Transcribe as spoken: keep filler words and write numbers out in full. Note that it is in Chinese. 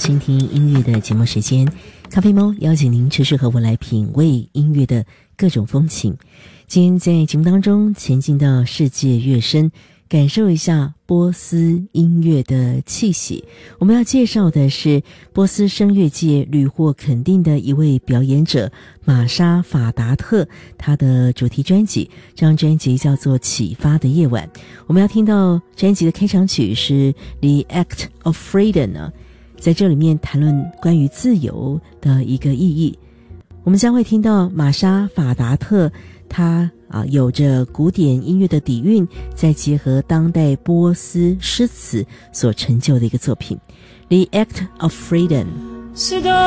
倾听音乐的节目时间，咖啡猫邀请您持续和我来品味音乐的各种风情。今天在节目当中前进到世界乐声，感受一下波斯音乐的气息。我们要介绍的是波斯声乐界屡获肯定的一位表演者玛莎法达特，他的主题专辑，这张专辑叫做《启发的夜晚》。我们要听到专辑的开场曲是 The Act of Freedom 呢，在这里面谈论关于自由的一个意义。我们将会听到玛莎法达特他啊有着古典音乐的底蕴，再结合当代波斯诗词所成就的一个作品 The Act of Freedom。